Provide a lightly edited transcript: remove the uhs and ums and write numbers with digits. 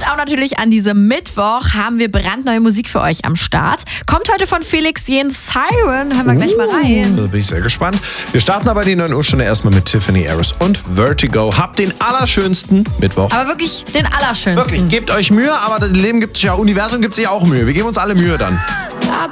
auch natürlich an diesem Mittwoch haben wir brandneue Musik für euch am Start. Kommt heute von Felix Jähn, Siren. Hören wir gleich mal rein. Da bin ich sehr gespannt. Wir starten aber die 9 Uhr Stunde erstmal mit Tiffany Harris und Vertigo. Habt den allerschönsten Mittwoch. Aber wirklich den allerschönsten. Wirklich, gebt euch Mühe, aber das Leben gibt sich ja, Universum gibt sich auch Mühe. Wir geben uns alle Mühe dann.